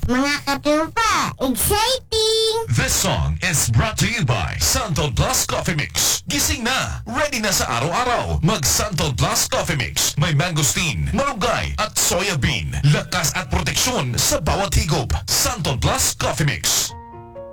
Mga katupa, exciting! This song is brought to you by Santol Plus Coffee Mix. Gising na! Ready na sa araw-araw. Mag Santol Plus Coffee Mix. May mangosteen, malunggay at soya bean. Lakas at proteksyon sa bawat higop. Santol Plus Coffee Mix.